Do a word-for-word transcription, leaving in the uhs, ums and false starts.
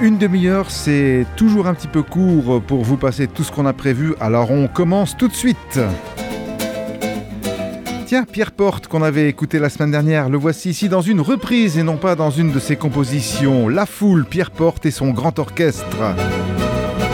Une demi-heure, c'est toujours un petit peu court pour vous passer tout ce qu'on a prévu, alors on commence tout de suite. Tiens, Pierre Porte, qu'on avait écouté la semaine dernière, le voici ici dans une reprise et non pas dans une de ses compositions. La Foule, Pierre Porte et son grand orchestre.